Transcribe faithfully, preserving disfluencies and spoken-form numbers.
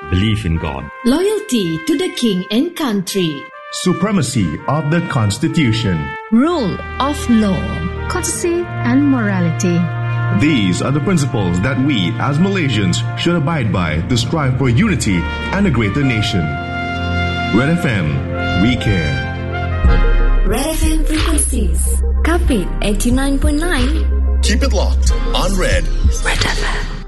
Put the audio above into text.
Belief in God. Loyalty to the king and country. Supremacy of the Constitution. Rule of law. Courtesy and morality. These are the principles that we as Malaysians should abide by to strive for unity and a greater nation. Red F M, we care. Red F M frequencies. Kapit eighty-nine point nine. Keep it locked on Red. Red F M.